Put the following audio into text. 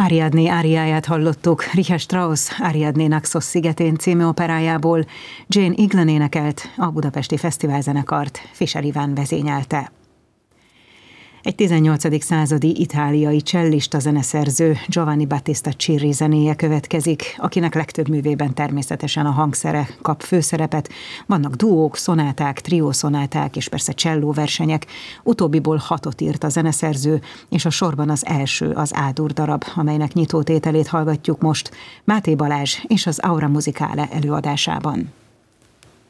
Ariadné áriáját hallottuk Richard Strauss Ariadné Naxos szigetén című operájából. Jane Eaglen énekelt, a Budapesti Fesztiválzenekart Fischer Iván vezényelte. Egy 18. századi itáliai csellista zeneszerző Giovanni Battista Cirri zenéje következik, akinek legtöbb művében természetesen a hangszere kap főszerepet. Vannak duók, szonáták, triószonáták és persze csellóversenyek. Utóbbiból 6 írt a zeneszerző, és a sorban az első az A-dur darab, amelynek nyitótételét hallgatjuk most Máté Balázs és az Aura Musicale előadásában.